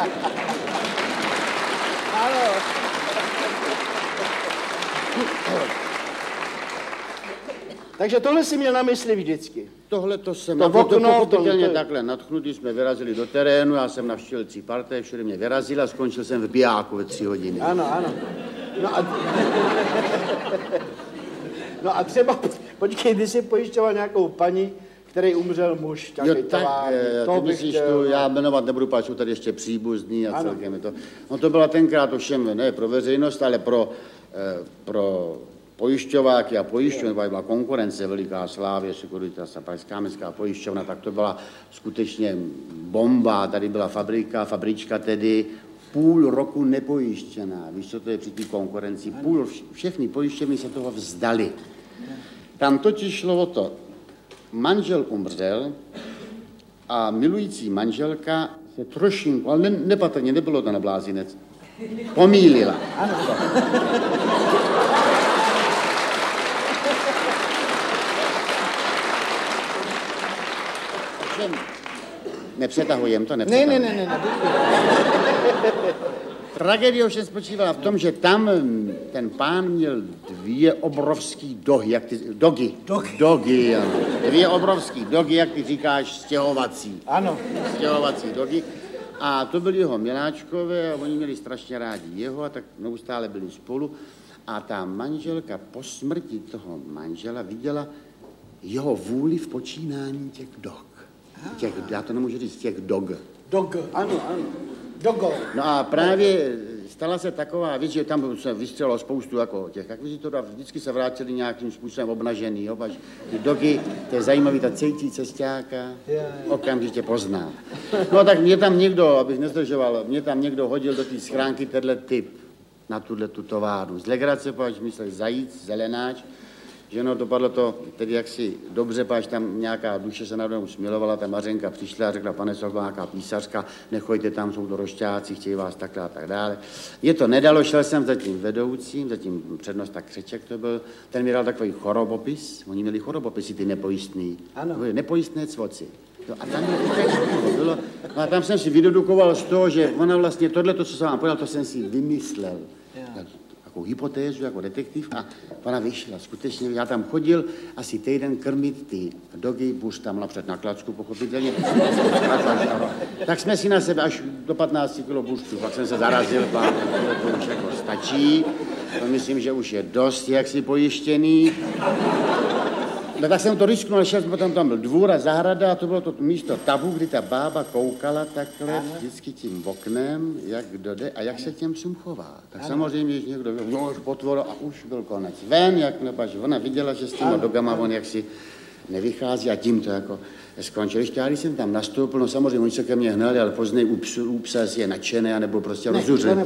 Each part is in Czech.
Ano. Takže tohle si měl na mysli vždycky. Tohle to jsem To okno, pochopitelně to... takhle nadchnutý, jsme vyrazili do terénu, já jsem navštívil Cíparte, všude mě vyrazil a skončil jsem v bijáku ve 3 hodiny. Ano, ano. No a třeba, počkej, ty jsi pojišťoval nějakou paní, který umřel muž, Jo, tak, ty myslíš tu, já jmenovat nebudu, páč jsou tady ještě příbuzný a celkem je to. No to byla tenkrát ovšem ne pro veřejnost, ale pro pojišťováky a pojišťovny, byla konkurence veliká, Slávě, Securitas a Pražská městská pojišťovna, tak to byla skutečně bomba, tady byla fabrička tedy, půl roku nepojištěná, víš, co to je při té konkurenci, všechny pojišťovny se toho vzdali. Tam totiž šlo o to, manžel umřel a milující manželka se trošinku, ale nepatrně, nebylo to na blázinec, pomýlila. Nepřetahujem to, nepřetahujem. Ne. Tragédie ovšem spočívala v tom, že tam ten pán měl 2 obrovský dogy, ano. 2 obrovský dogy, jak ty říkáš, stěhovací. Ano. Stěhovací dogy. A to byli jeho miláčkové a oni měli strašně rádi jeho a tak neustále byli spolu. A ta manželka po smrti toho manžela viděla jeho vůli v počínání těch dog. Já to nemůžu říct, těch dog. Dog, ano. Dogo. No a právě stala se taková věc, že tam se vystřelilo spoustu jako těch akvizitorů a vždycky se vrátili nějakým způsobem obnažený. Ty dogy, to je zajímavý, ta cejtí cestáka, okamžitě pozná. No tak mě tam někdo, abych nezdržoval, mě tam někdo hodil do té schránky tenhle typ na tu továrnu. Z legrace, páč myslel zajíc, zelenáč, že no, dopadlo to tedy jaksi dobře, páč tam nějaká duše se najednou smilovala, ta Mařenka přišla a řekla, pane Sokolov, nějaká písařka, nechoďte tam, jsou to rošťáci, chtějí vás takhle a tak dále. Je to nedalo, šel jsem za tím vedoucím, za tím přednosta Křeček to byl, ten mi dal takový chorobopis, oni měli chorobopisy, ty nepojistný, nepojistné cvoci. A tam bylo, no a tam jsem si vydedukoval z toho, že ona vlastně tohleto, co jsem vám povedal, to jsem si vymyslel. Takovou hypotézu jako detektiv a ona vyšla. Skutečně, já tam chodil asi týden krmit ty dogy, buř tam napřed na klacku, pochopitelně. Tak jsme si na sebe až do 15 kilo buřců, pak jsem se zarazil, pán, to už jako stačí. To myslím, že už je dost jaksi pojištěný. No tak jsem to risknul, ale šel, potom tam byl dvůr a zahrada a to bylo to místo tabu, kdy ta bába koukala takhle vždycky tím oknem, jak kdo jde a jak se těm psům chová. Tak samozřejmě, že někdo byl, už potvoro a už byl konec. Ven, jak nebaž, ona viděla, že s těma dogama on jaksi nevychází a tím to jako skončil. Ještě já, když jsem tam nastoupil, no samozřejmě oni se ke mně hnali, ale později u psa je nadšené, anebo prostě rozuřený.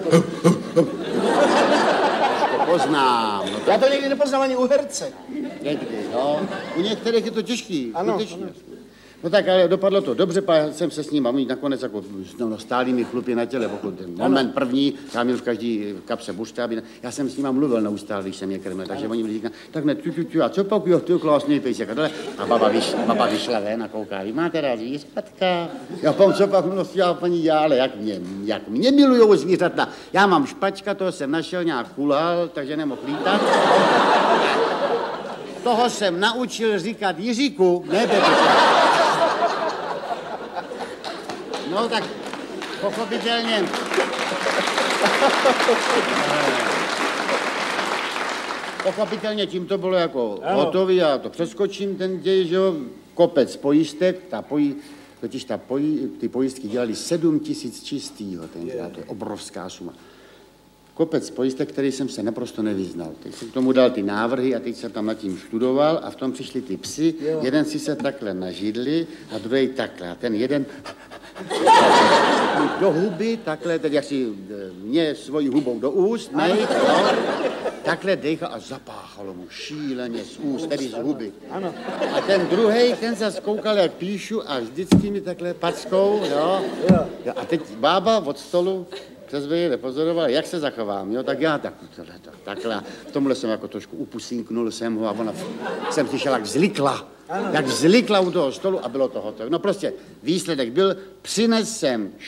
Poznám. No Já to někdy nepoznám ani u herce. Někdy, no. U některých je to těžký. Ano. No tak, ale dopadlo to dobře, jsem se s ním a oni nakonec jako stáli mi chlupy na těle, pokud ten moment první, já měl v každý kapse buštáby, já jsem s nima mluvil neustále, když jsem je krmil, takže oni mi říkali, tak ne, a co pak, jo, ty krásný pejsek, a baba vyšla ven a kouká, vy máte rád zvířatka? Já pám, co pak mluví, paní, ale jak mě milujou zvířata, já mám špačka, toho jsem našel, nějak kulhal, takže nemohl lítat. Toho jsem naučil říkat Jiříku, ne Petrka. No tak pochopitelně. Pochopitelně tím to bylo jako hotový a to přeskočím ten děj, že jo, kopec pojistek, ty pojistky dělali 7 000 čistýho tenkrát, to je obrovská suma. Kopec pojistek, který jsem se naprosto nevyznal. Teď jsem k tomu dal ty návrhy a teď jsem tam nad tím študoval a v tom přišli ty psy. Jeden si se takhle nažidli a druhý takhle. A ten jeden do huby, takhle, teď jak si mě svojí hubou do úst, takhle dechal a zapáchalo mu šíleně z úst, tedy z huby. Ano. A ten druhej, ten se zkoukal, jak píšu a vždycky mi takhle packou, jo. A teď bába od stolu přes mě nepozoroval, jak se zachovám, jo, tak já takhle. V tomhle jsem jako trošku upusínknul jsem ho a ona jsem slyšel, jak zlikla u toho stolu a bylo to hotovo. No prostě výsledek byl, přines jsem